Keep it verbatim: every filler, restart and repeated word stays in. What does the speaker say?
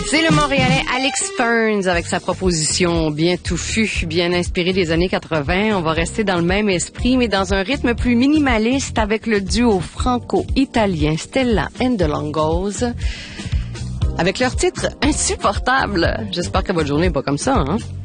C'est le Montréalais Alex Ferns avec sa proposition bien touffue, bien inspirée des années quatre-vingts. On va rester dans le même esprit, mais dans un rythme plus minimaliste avec le duo franco-italien Stella and the Longos. Avec leur titre insupportable. J'espère que votre journée n'est pas comme ça, hein?